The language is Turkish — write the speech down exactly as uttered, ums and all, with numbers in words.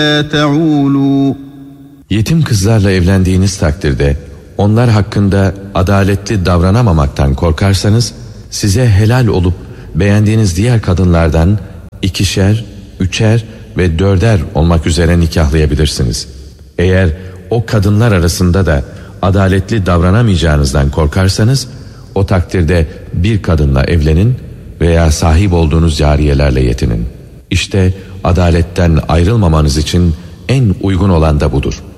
تعولوا. Yetim kızlarla evlendiğiniz takdirde onlar hakkında adaletli davranamamaktan korkarsanız size helal olup beğendiğiniz diğer kadınlardan ikişer, üçer ve dörder olmak üzere nikahlayabilirsiniz. Eğer o kadınlar arasında da adaletli davranamayacağınızdan korkarsanız o takdirde bir kadınla evlenin veya sahip olduğunuz cariyelerle yetinin. İşte adaletten ayrılmamanız için en uygun olan da budur.